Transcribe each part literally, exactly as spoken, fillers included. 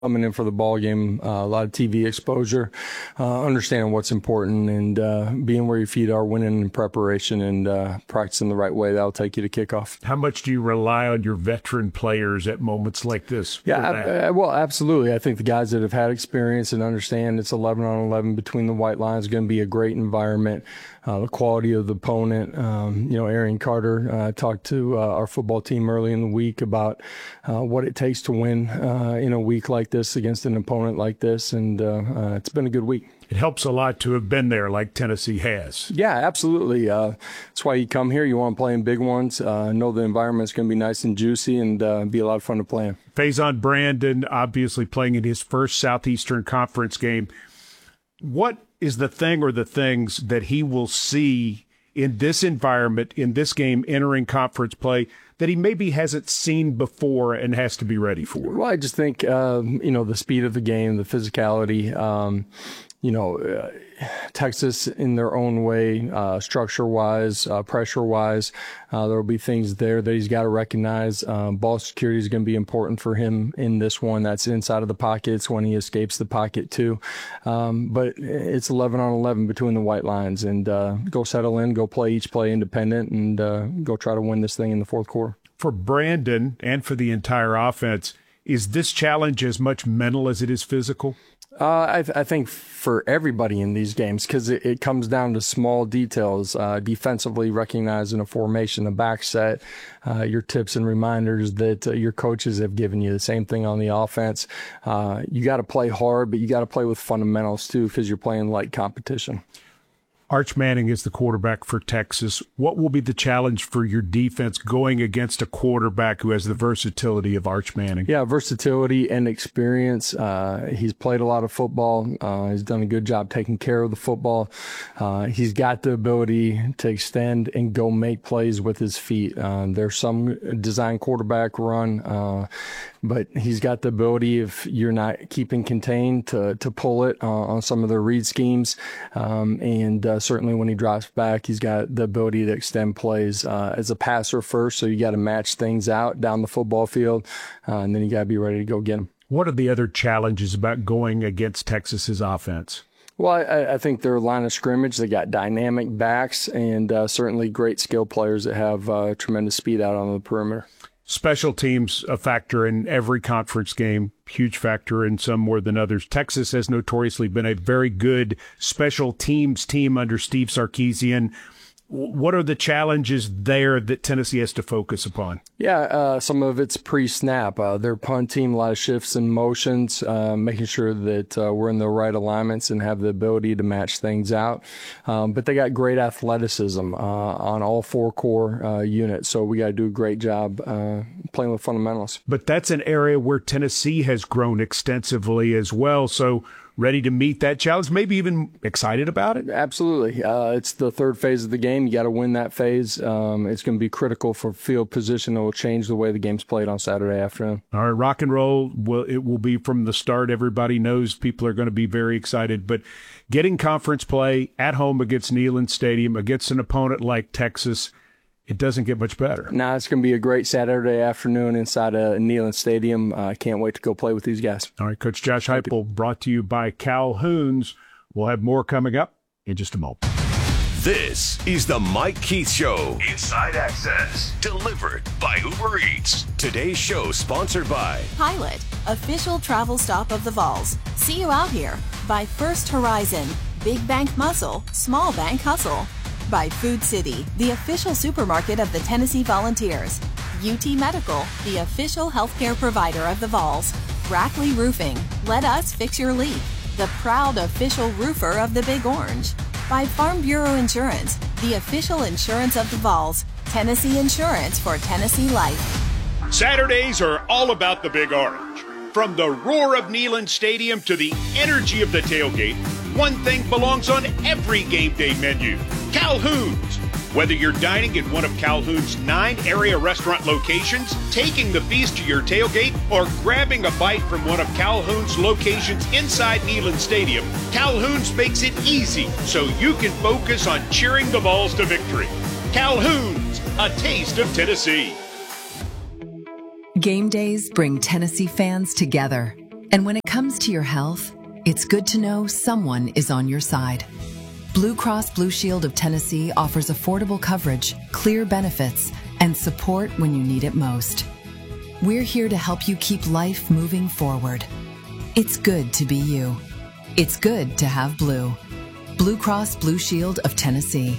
coming in for the ball game, uh, a lot of T V exposure, uh, understanding what's important, and uh, being where your feet are, winning in preparation, and uh, practicing the right way. That'll take you to kickoff. How much do you rely on your veteran players at moments like this? Yeah, I, well, absolutely. I think the guys that have had experience and understand it's eleven on eleven between the white lines is going to be a great environment. Uh, the quality of the opponent. Um, you know, Arian Carter uh, talked to uh, our football team early in the week about uh, what it takes to win uh, in a week like this against an opponent like this, and uh, uh, it's been a good week. It helps a lot to have been there like Tennessee has. Yeah, absolutely. Uh, that's why you come here. You want to play in big ones. Uh, know the environment's going to be nice and juicy and uh, be a lot of fun to play in. Faison Brandon obviously playing in his first Southeastern Conference game. What is the thing or the things that he will see in this environment, in this game, entering conference play, that he maybe hasn't seen before and has to be ready for? Well, I just think, um, you know, the speed of the game, the physicality, um, you know, uh, Texas in their own way, uh, structure-wise, uh, pressure-wise, uh, there will be things there that he's got to recognize. Um, ball security is going to be important for him in this one. That's inside of the pockets when he escapes the pocket too. Um, but it's eleven on eleven between the white lines, and uh, go settle in, go play each play independent, and uh, go try to win this thing in the fourth quarter. For Brandon and for the entire offense, is this challenge as much mental as it is physical? Uh, I, th- I think for everybody in these games, because it, it comes down to small details, uh, defensively recognizing a formation, a back set, uh, your tips and reminders that uh, your coaches have given you. The same thing on the offense. Uh, you got to play hard, but you got to play with fundamentals too, because you're playing light competition. Arch Manning is the quarterback for Texas. What will be the challenge for your defense going against a quarterback who has the versatility of Arch Manning? Yeah, versatility and experience. Uh, he's played a lot of football. Uh, he's done a good job taking care of the football. Uh, he's got the ability to extend and go make plays with his feet. Uh, there's some design quarterback run, uh, but he's got the ability, if you're not keeping contained, to to pull it uh, on some of the read schemes. Um, and uh, certainly when he drops back, he's got the ability to extend plays uh, as a passer first. So you got to match things out down the football field, uh, and then you got to be ready to go get them. What are the other challenges about going against Texas's offense? Well, I, I think their line of scrimmage, they got dynamic backs and uh, certainly great skill players that have uh, tremendous speed out on the perimeter. Special teams, a factor in every conference game, huge factor in some more than others. Texas has notoriously been a very good special teams team under Steve Sarkisian. What are the challenges there that Tennessee has to focus upon? Yeah, uh, some of it's pre-snap. Uh, their punt team, a lot of shifts and motions, uh, making sure that uh, we're in the right alignments and have the ability to match things out. Um, but they got great athleticism uh, on all four core uh, units, so we got to do a great job uh, playing with fundamentals. But that's an area where Tennessee has grown extensively as well, so ready to meet that challenge, maybe even excited about it? Absolutely. Uh, it's the third phase of the game. You got to win that phase. Um, it's going to be critical for field position. It will change the way the game's played on Saturday afternoon. All right, rock and roll, well, it will be from the start. Everybody knows people are going to be very excited. But getting conference play at home against Neyland Stadium, against an opponent like Texas, it doesn't get much better. Now, it's going to be a great Saturday afternoon inside of Neyland Stadium. I uh, can't wait to go play with these guys. All right, Coach Josh Heupel, brought to you by Calhoun's. We'll have more coming up in just a moment. This is the Mike Keith Show. Inside Access. Delivered by Uber Eats. Today's show sponsored by Pilot, official travel stop of the Vols. See you out here. By First Horizon, Big Bank Muscle, Small Bank Hustle. By Food City, the official supermarket of the Tennessee Volunteers. U T Medical, the official healthcare provider of the Vols. Brackley Roofing, let us fix your leak. The proud official roofer of the Big Orange. By Farm Bureau Insurance, the official insurance of the Vols. Tennessee Insurance for Tennessee Life. Saturdays are all about the Big Orange. From the roar of Neyland Stadium to the energy of the tailgate, one thing belongs on every game day menu: Calhoun's. Whether you're dining in one of Calhoun's nine area restaurant locations, taking the feast to your tailgate, or grabbing a bite from one of Calhoun's locations inside Neyland Stadium, Calhoun's makes it easy so you can focus on cheering the Vols to victory. Calhoun's, a taste of Tennessee. Game days bring Tennessee fans together. And when it comes to your health, it's good to know someone is on your side. Blue Cross Blue Shield of Tennessee offers affordable coverage, clear benefits, and support when you need it most. We're here to help you keep life moving forward. It's good to be you. It's good to have Blue. Blue Cross Blue Shield of Tennessee.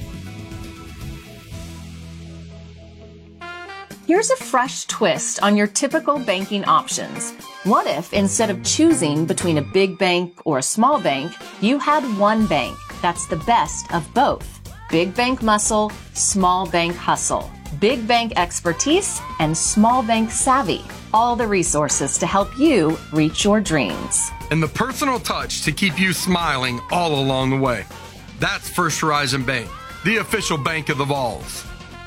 Here's a fresh twist on your typical banking options. What if, instead of choosing between a big bank or a small bank, you had one bank that's the best of both? Big bank muscle, small bank hustle. Big bank expertise and small bank savvy. All the resources to help you reach your dreams. And the personal touch to keep you smiling all along the way. That's First Horizon Bank, the official bank of the Vols.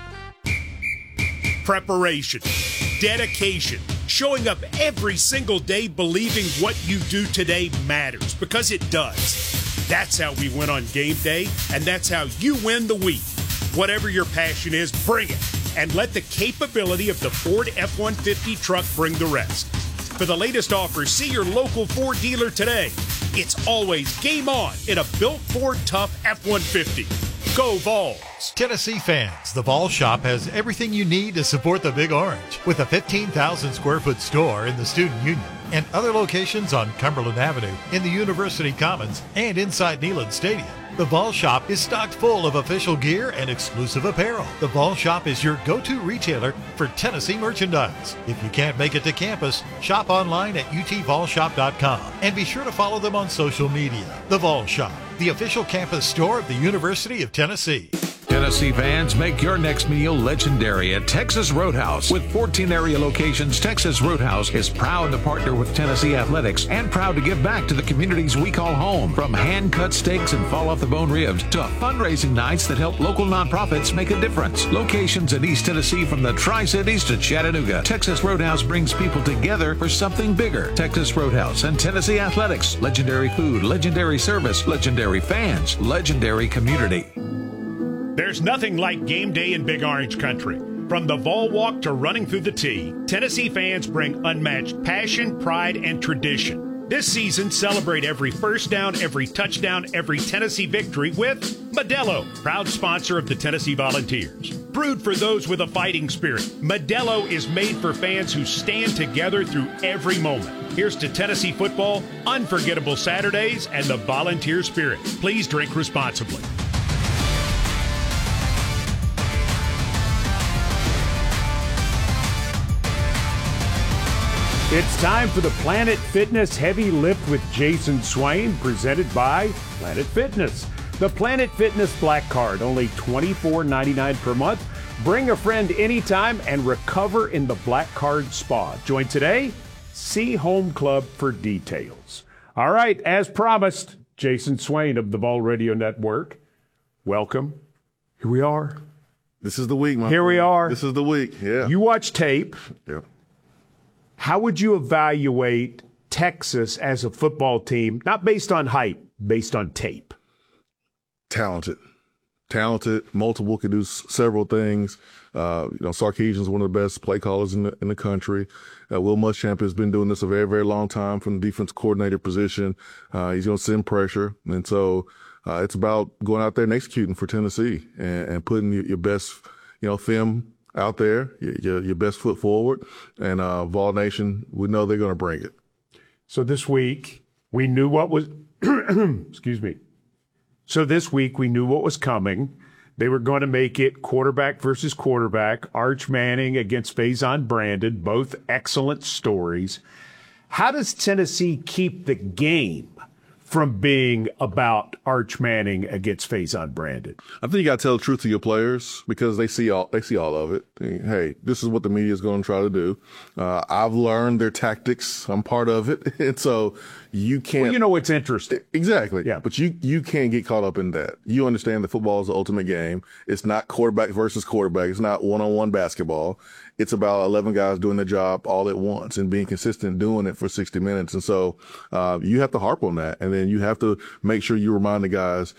Preparation, dedication, showing up every single day believing what you do today matters, because it does. That's how we win on game day, and that's how you win the week. Whatever your passion is, bring it, and let the capability of the Ford F one fifty truck bring the rest. For the latest offers, see your local Ford dealer today. It's always game on in a built Ford Tough F one fifty. Go Vols! Tennessee fans, the Vol Shop has everything you need to support the Big Orange, with a fifteen thousand square foot store in the Student Union and other locations on Cumberland Avenue, in the University Commons, and inside Neyland Stadium. The Vol Shop is stocked full of official gear and exclusive apparel. The Vol Shop is your go-to retailer for Tennessee merchandise. If you can't make it to campus, shop online at U T vol shop dot com and be sure to follow them on social media. The Vol Shop, the official campus store of the University of Tennessee. Tennessee fans, make your next meal legendary at Texas Roadhouse. With fourteen area locations, Texas Roadhouse is proud to partner with Tennessee Athletics and proud to give back to the communities we call home. From hand-cut steaks and fall-off-the-bone ribs to fundraising nights that help local nonprofits make a difference. Locations in East Tennessee from the Tri-Cities to Chattanooga, Texas Roadhouse brings people together for something bigger. Texas Roadhouse and Tennessee Athletics. Legendary food, legendary service, legendary fans, legendary community. There's nothing like game day in Big Orange Country. From the Vol Walk to running through the T, Tennessee fans bring unmatched passion, pride, and tradition. This season, celebrate every first down, every touchdown, every Tennessee victory with Modelo, proud sponsor of the Tennessee Volunteers. Brewed for those with a fighting spirit, Modelo is made for fans who stand together through every moment. Here's to Tennessee football, unforgettable Saturdays, and the Volunteer spirit. Please drink responsibly. It's time for the Planet Fitness Heavy Lift with Jason Swain, presented by Planet Fitness. The Planet Fitness Black Card, only twenty-four ninety-nine per month. Bring a friend anytime and recover in the Black Card Spa. Join today. See Home Club for details. All right, as promised, Jason Swain of the Vol Radio Network. Welcome. Here we are. This is the week, my Here friend. we are. This is the week, yeah. You watch tape. Yeah. How would you evaluate Texas as a football team, not based on hype, based on tape? Talented. Talented, multiple, can do s- several things. Uh, you know, Sarkisian's one of the best play callers in the, in the country. Uh, Will Muschamp has been doing this a very, very long time from the defense coordinator position. Uh, he's going to send pressure. And so uh, it's about going out there and executing for Tennessee and, and putting your, your best, you know, film out there, your, your best foot forward. And uh, Vol Nation, we know they're going to bring it. So this week, we knew what was, excuse me. So this week, we knew what was coming. They were going to make it quarterback versus quarterback, Arch Manning against Faison Brandon, both excellent stories. How does Tennessee keep the game from being about Arch Manning against Faison Brandon? I think you got to tell the truth to your players because they see all they see all of it. Hey, this is what the media is going to try to do. Uh, I've learned their tactics. I'm part of it, and so you can't. Well, you know what's interesting. Exactly. Yeah. But you you can't get caught up in that. You understand that football is the ultimate game. It's not quarterback versus quarterback. It's not one-on-one basketball. It's about eleven guys doing their job all at once and being consistent doing it for sixty minutes. And so uh, you have to harp on that. And then you have to make sure you remind the guys,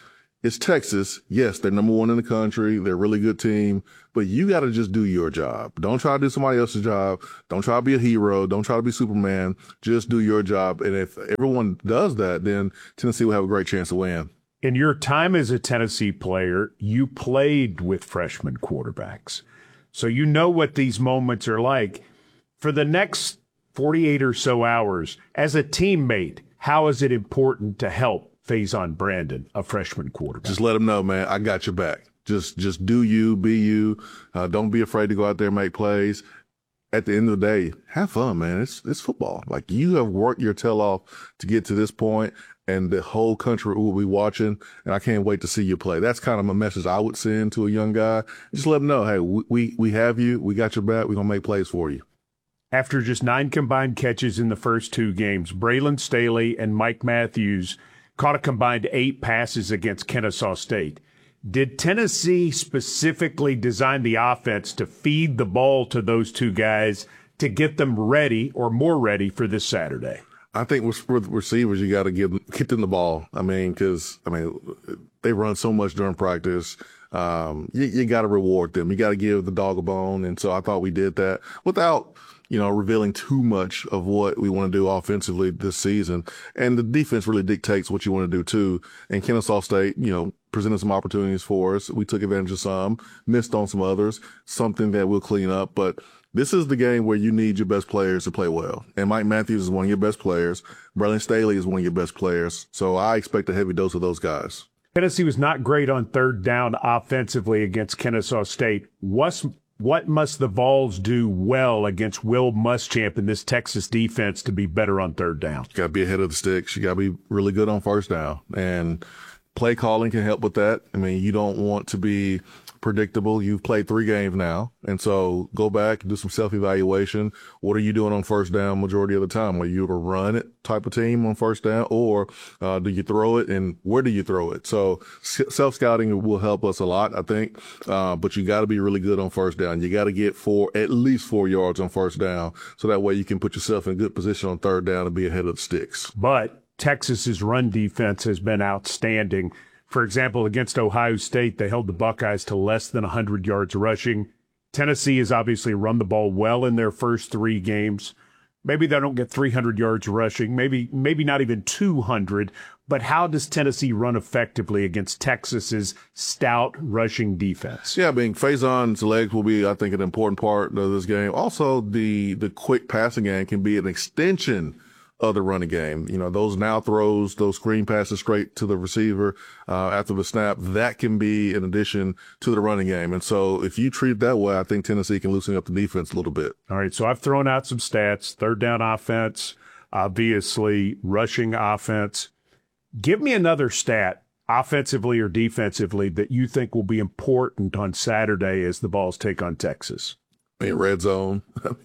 it's Texas. Yes, they're number one in the country. They're a really good team, but you got to just do your job. Don't try to do somebody else's job. Don't try to be a hero. Don't try to be Superman. Just do your job. And if everyone does that, then Tennessee will have a great chance to win. In your time as a Tennessee player, you played with freshman quarterbacks. So you know what these moments are like. For the next forty-eight or so hours, as a teammate, how is it important to help Faison Brandon, a freshman quarterback? Just let him know, man, I got your back. Just just do you, be you. Uh, don't be afraid to go out there and make plays. At the end of the day, have fun, man. It's it's football. Like, you have worked your tail off to get to this point, and the whole country will be watching, and I can't wait to see you play. That's kind of a message I would send to a young guy. Just let him know, hey, we we, we have you. We got your back. We're going to make plays for you. After just nine combined catches in the first two games, Braylon Staley and Mike Matthews caught a combined eight passes against Kennesaw State. Did Tennessee specifically design the offense to feed the ball to those two guys to get them ready or more ready for this Saturday? I think with receivers, you got to give get them the ball. I mean, because I mean they run so much during practice. Um, you, you got to reward them. You got to give the dog a bone, and so I thought we did that without, you know, revealing too much of what we want to do offensively this season. And the defense really dictates what you want to do too. And Kennesaw State, you know, presented some opportunities for us. We took advantage of some, missed on some others, something that we'll clean up. But this is the game where you need your best players to play well. And Mike Matthews is one of your best players. Braylon Staley is one of your best players. So I expect a heavy dose of those guys. Tennessee was not great on third down offensively against Kennesaw State. What's What must the Vols do well against Will Muschamp in this Texas defense to be better on third down? You got to be ahead of the sticks. You got to be really good on first down. And play calling can help with that. I mean, you don't want to be predictable. You've played three games now. And so go back and do some self-evaluation. What are you doing on first down majority of the time? Are you a run it type of team on first down, or uh, do you throw it, and where do you throw it? So self-scouting will help us a lot, I think. Uh, but you got to be really good on first down. You got to get four, at least four yards on first down. So that way you can put yourself in a good position on third down and be ahead of the sticks. But Texas's run defense has been outstanding. For example, against Ohio State, they held the Buckeyes to less than one hundred yards rushing. Tennessee has obviously run the ball well in their first three games. Maybe they don't get three hundred yards rushing, maybe maybe not even two hundred, but how does Tennessee run effectively against Texas's stout rushing defense? Yeah, I mean, Faison's legs will be, I think, an important part of this game. Also, the the quick passing game can be an extension of the running game. You know, those now throws, those screen passes straight to the receiver uh, after the snap, that can be in addition to the running game. And so if you treat it that way, I think Tennessee can loosen up the defense a little bit. All right, so I've thrown out some stats. Third down offense, obviously rushing offense. Give me another stat, offensively or defensively, that you think will be important on Saturday as the Vols take on Texas. I mean, red zone,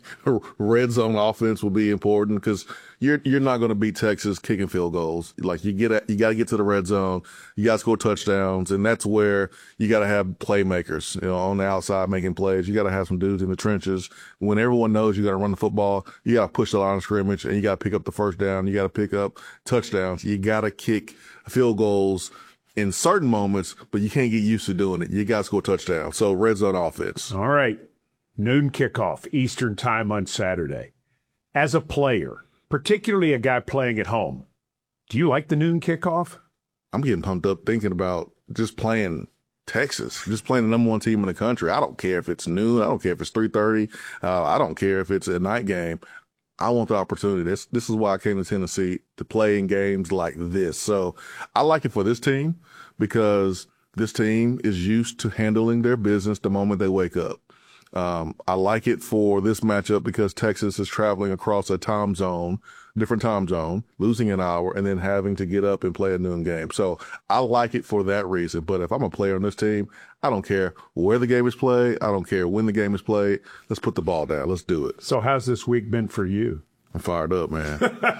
red zone offense will be important because you're you're not going to beat Texas kicking field goals. Like you get at, you got to get to the red zone, you got to score touchdowns, and that's where you got to have playmakers, you know, on the outside making plays. You got to have some dudes in the trenches. When everyone knows you got to run the football, you got to push the line of scrimmage, and you got to pick up the first down. You got to pick up touchdowns. You got to kick field goals in certain moments, but you can't get used to doing it. You got to score touchdowns. So red zone offense. All right. Noon kickoff, Eastern time on Saturday. As a player, particularly a guy playing at home, do you like the noon kickoff? I'm getting pumped up thinking about just playing Texas, just playing the number one team in the country. I don't care if it's noon. I don't care if it's three thirty. Uh, I don't care if it's a night game. I want the opportunity. This, this is why I came to Tennessee, to play in games like this. So I like it for this team because this team is used to handling their business the moment they wake up. Um, I like it for this matchup because Texas is traveling across a time zone, different time zone, losing an hour, and then having to get up and play a noon game. So I like it for that reason. But if I'm a player on this team, I don't care where the game is played. I don't care when the game is played. Let's put the ball down. Let's do it. So how's this week been for you? I'm fired up, man.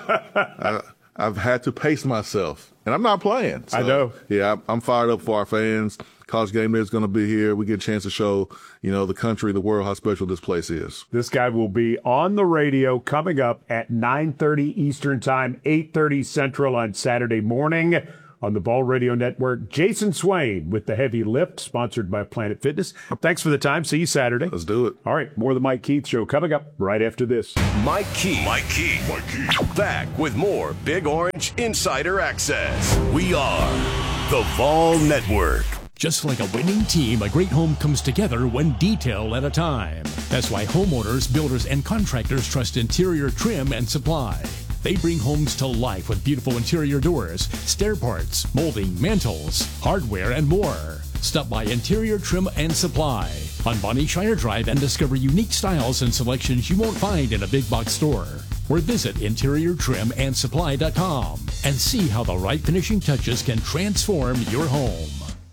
I, I've had to pace myself, and I'm not playing. So, I know. Yeah, I'm fired up for our fans. College Game Day is going to be here. We get a chance to show, you know, the country, the world, how special this place is. This guy will be on the radio coming up at nine thirty Eastern Time, eight thirty Central on Saturday morning. on the Vol Radio Network. Jason Swain with the Heavy Lift, sponsored by Planet Fitness. Thanks for the time. See you Saturday. Let's do it. All right, more of the Mike Keith Show coming up right after this. Mike Keith. Mike Keith. Mike Keith. Back with more Big Orange Insider Access. We are the Vol Network. Just like a winning team, a great home comes together one detail at a time. That's why homeowners, builders, and contractors trust Interior Trim and Supply. They bring homes to life with beautiful interior doors, stair parts, molding, mantles, hardware, and more. Stop by Interior Trim and Supply on Bonnie Shire Drive and discover unique styles and selections you won't find in a big box store. Or visit interior trim and supply dot com and see how the right finishing touches can transform your home.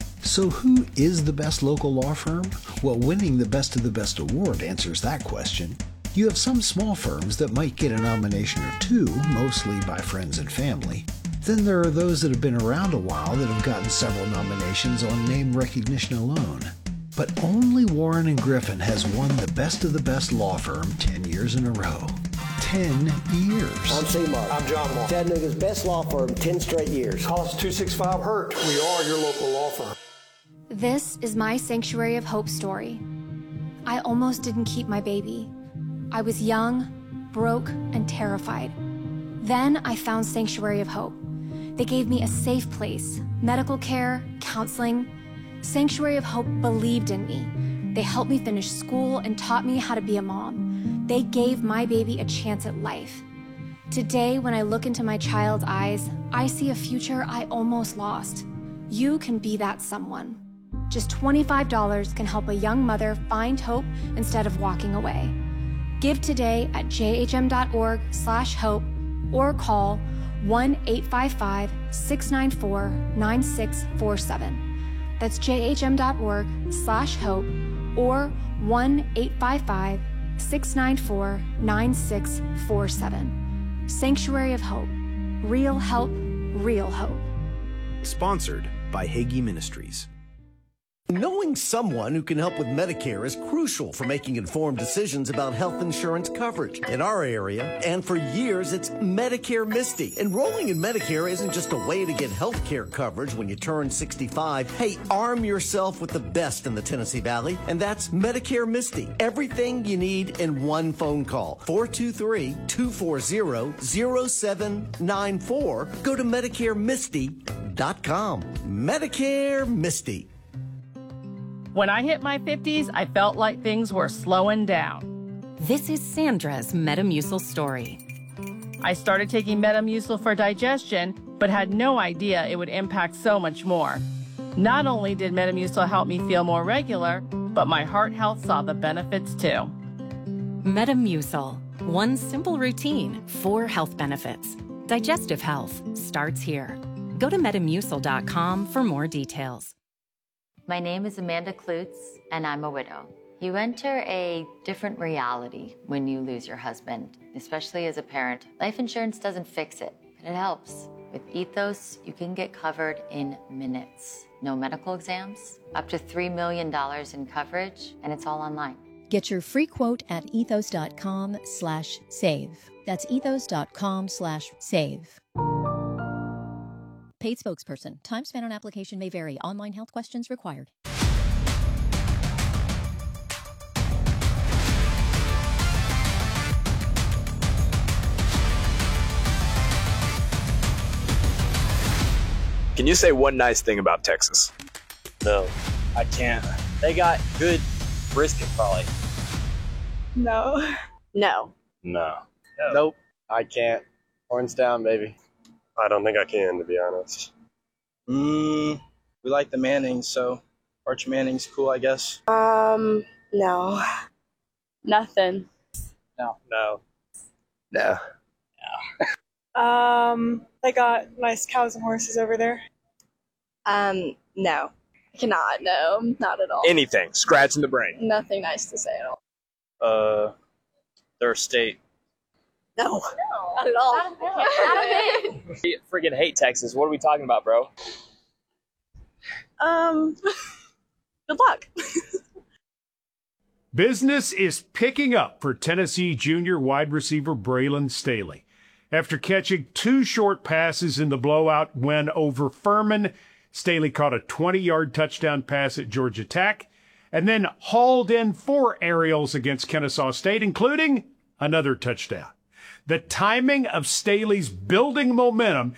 So who is the best local law firm? Well, winning the Best of the Best award answers that question. You have some small firms that might get a nomination or two, mostly by friends and family. Then there are those that have been around a while that have gotten several nominations on name recognition alone. But only Warren and Griffin has won the Best of the Best law firm ten years in a row. ten years. I'm C-Mark. I'm John Mark. Chattanooga's best law firm, ten straight years. Call us two six five hurt. We are your local law firm. This is my Sanctuary of Hope story. I almost didn't keep my baby. I was young, broke, and terrified. Then I found Sanctuary of Hope. They gave me a safe place, medical care, counseling. Sanctuary of Hope believed in me. They helped me finish school and taught me how to be a mom. They gave my baby a chance at life. Today, when I look into my child's eyes, I see a future I almost lost. You can be that someone. Just twenty-five dollars can help a young mother find hope instead of walking away. Give today at jhm.org slash hope or call one eight five five, six nine four, nine six four seven. That's jhm.org slash hope or one eight five five, six nine four, nine six four seven. Sanctuary of Hope. Real help, real hope. Sponsored by Hagee Ministries. Knowing someone who can help with Medicare is crucial for making informed decisions about health insurance coverage. In our area, and for years, it's Medicare Misty. Enrolling in Medicare isn't just a way to get health care coverage when you turn sixty-five. Hey, arm yourself with the best in the Tennessee Valley, and that's Medicare Misty. Everything you need in one phone call. four two three, two four zero, zero seven nine four. Go to medicare misty dot com. Medicare Misty. When I hit my fifties, I felt like things were slowing down. This is Sandra's Metamucil story. I started taking Metamucil for digestion, but had no idea it would impact so much more. Not only did Metamucil help me feel more regular, but my heart health saw the benefits too. Metamucil, one simple routine, four health benefits. Digestive health starts here. Go to metamucil dot com for more details. My name is Amanda Klutz, and I'm a widow. You enter a different reality when you lose your husband, especially as a parent. Life insurance doesn't fix it, but it helps. With Ethos, you can get covered in minutes. No medical exams, up to three million dollars in coverage, and it's all online. Get your free quote at ethos dot com slash save. That's ethos dot com slash save. Paid spokesperson. Time spent on application may vary. Online health questions required. Can you say one nice thing about Texas? No, I can't. They got good brisket, probably. No. No. No. no. Nope, I can't. Horns down, baby. I don't think I can, to be honest. Mm, we like the Mannings, so Arch Manning's cool, I guess. Um, no. Nothing. No. No. No. No. um, they got nice cows and horses over there. Um, no. I cannot, no, not at all. Anything. Scratching the brain. Nothing nice to say at all. Uh, their state. No. No. Not at all. Not a bit. Freaking hate Texas. What are we talking about, bro? Um, good luck. Business is picking up for Tennessee junior wide receiver Braylon Staley. After catching two short passes in the blowout win over Furman, Staley caught a twenty-yard touchdown pass at Georgia Tech and then hauled in four aerials against Kennesaw State, including another touchdown. The timing of Staley's building momentum